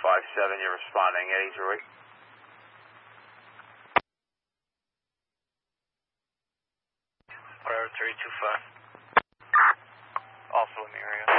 you're responding, Eddie Drury. Whatever, 325. Also in the area.